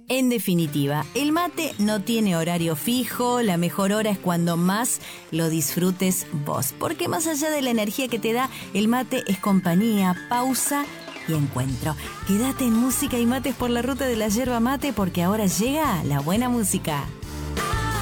En definitiva, el mate no tiene horario fijo, la mejor hora es cuando más lo disfrutes vos, porque más allá de la energía que te da, el mate es compañía, pausa y encuentro. Quédate en Música y Mates por la ruta de la yerba mate, porque ahora llega la buena música.